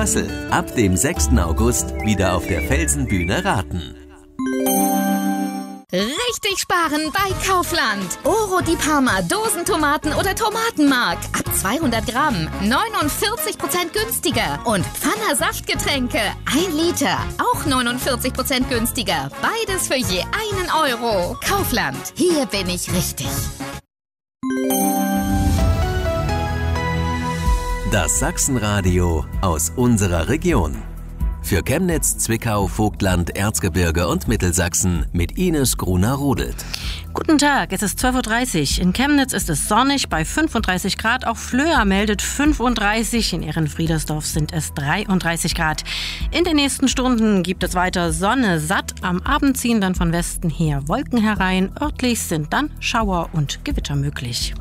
Kassel. Ab dem 6. August wieder auf der Felsenbühne Raten. Richtig sparen bei Kaufland. Oro di Parma, Dosentomaten oder Tomatenmark. Ab 200 Gramm 49% günstiger. Und Pfanner Saftgetränke 1 Liter. Auch 49% günstiger. Beides für je 1 Euro. Kaufland. Hier bin ich richtig. Das Sachsenradio aus unserer Region. Für Chemnitz, Zwickau, Vogtland, Erzgebirge und Mittelsachsen mit Ines Gruner-Rudelt. Guten Tag, es ist 12.30 Uhr. In Chemnitz ist es sonnig bei 35 Grad. Auch Flöa meldet 35. In Ehrenfriedersdorf sind es 33 Grad. In den nächsten Stunden gibt es weiter Sonne satt. Am Abend ziehen dann von Westen her Wolken herein. Örtlich sind dann Schauer und Gewitter möglich.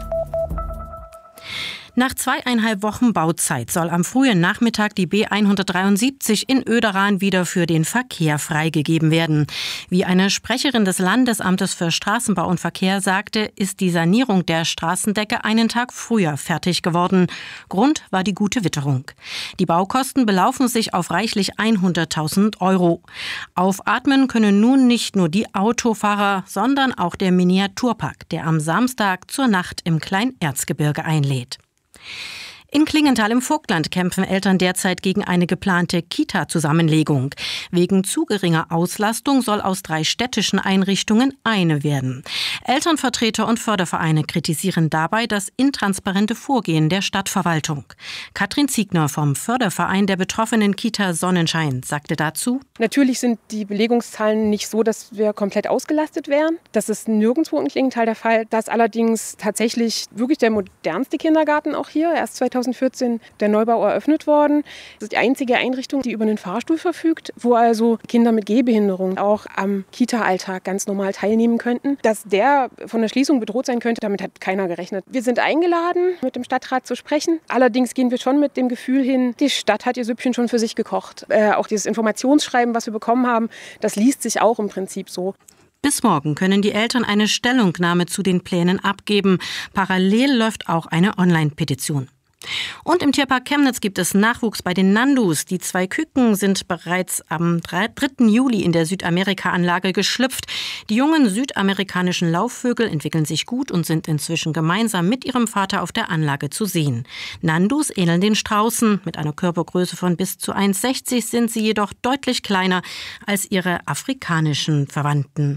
Nach 2,5 Wochen Bauzeit soll am frühen Nachmittag die B173 in Oederan wieder für den Verkehr freigegeben werden. Wie eine Sprecherin des Landesamtes für Straßenbau und Verkehr sagte, ist die Sanierung der Straßendecke einen Tag früher fertig geworden. Grund war die gute Witterung. Die Baukosten belaufen sich auf reichlich 100.000 Euro. Aufatmen können nun nicht nur die Autofahrer, sondern auch der Miniaturpark, der am Samstag zur Nacht im Kleinerzgebirge einlädt. In Klingenthal im Vogtland kämpfen Eltern derzeit gegen eine geplante Kita-Zusammenlegung. Wegen zu geringer Auslastung soll aus 3 städtischen Einrichtungen eine werden. Elternvertreter und Fördervereine kritisieren dabei das intransparente Vorgehen der Stadtverwaltung. Katrin Ziegner vom Förderverein der betroffenen Kita Sonnenschein sagte dazu: Natürlich sind die Belegungszahlen nicht so, dass wir komplett ausgelastet wären. Das ist nirgendwo in Klingenthal der Fall. Das ist allerdings tatsächlich wirklich der modernste Kindergarten auch hier. Erst 2014 der Neubau eröffnet worden. Das ist die einzige Einrichtung, die über einen Fahrstuhl verfügt, wo also Kinder mit Gehbehinderung auch am Kita-Alltag ganz normal teilnehmen könnten. Dass der von der Schließung bedroht sein könnte, damit hat keiner gerechnet. Wir sind eingeladen, mit dem Stadtrat zu sprechen. Allerdings gehen wir schon mit dem Gefühl hin, die Stadt hat ihr Süppchen schon für sich gekocht. Auch dieses Informationsschreiben, was wir bekommen haben, das liest sich auch im Prinzip so. Bis morgen können die Eltern eine Stellungnahme zu den Plänen abgeben. Parallel läuft auch eine Online-Petition. Und im Tierpark Chemnitz gibt es Nachwuchs bei den Nandus. Die 2 Küken sind bereits am 3. Juli in der Südamerika-Anlage geschlüpft. Die jungen südamerikanischen Laufvögel entwickeln sich gut und sind inzwischen gemeinsam mit ihrem Vater auf der Anlage zu sehen. Nandus ähneln den Straußen. Mit einer Körpergröße von bis zu 1,60 sind sie jedoch deutlich kleiner als ihre afrikanischen Verwandten.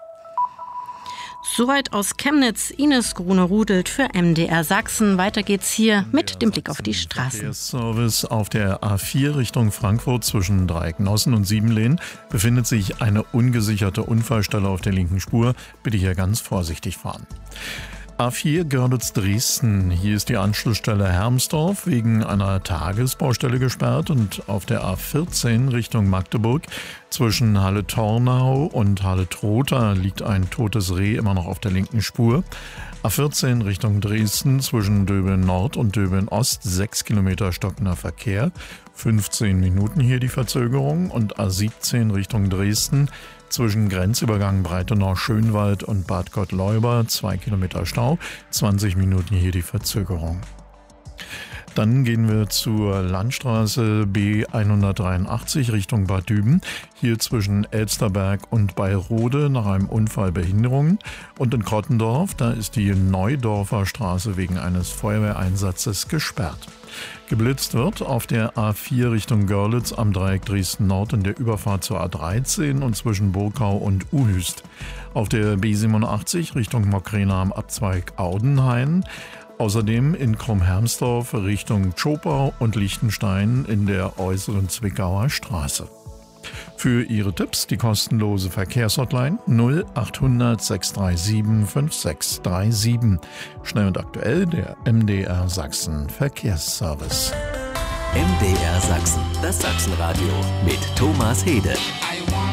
Soweit aus Chemnitz, Ines Gruner-Rudelt für MDR Sachsen. Weiter geht's hier mit dem Blick auf die Straßen. Service auf der A4 Richtung Frankfurt zwischen Dreiecknossen und Siebenlehn befindet sich eine ungesicherte Unfallstelle auf der linken Spur. Bitte hier ganz vorsichtig fahren. A4 Görlitz-Dresden. Hier ist die Anschlussstelle Hermsdorf wegen einer Tagesbaustelle gesperrt und auf der A14 Richtung Magdeburg zwischen Halle-Tornau und Halle-Trotha liegt ein totes Reh immer noch auf der linken Spur. A14 Richtung Dresden zwischen Döbeln-Nord und Döbeln-Ost 6 Kilometer stockender Verkehr. 15 Minuten hier die Verzögerung. Und A17 Richtung Dresden zwischen Grenzübergang Breitenau-Schönwald und Bad Gottleuba 2 Kilometer Stau, 20 Minuten hier die Verzögerung. Dann gehen wir zur Landstraße B183 Richtung Bad Düben. Hier zwischen Elsterberg und Beirode nach einem Unfall Behinderungen. Und in Krottendorf, da ist die Neudorfer Straße wegen eines Feuerwehreinsatzes gesperrt. Geblitzt wird auf der A4 Richtung Görlitz am Dreieck Dresden-Nord in der Überfahrt zur A13 und zwischen Burkau und Uhüst. Auf der B87 Richtung Mockrena am Abzweig Audenhain. Außerdem in Krumm-Hermsdorf Richtung Tschopau und Liechtenstein in der äußeren Zwickauer Straße. Für Ihre Tipps die kostenlose Verkehrshotline 0800 637 5637. Schnell und aktuell der MDR Sachsen Verkehrsservice. MDR Sachsen, das Sachsenradio mit Thomas Hede.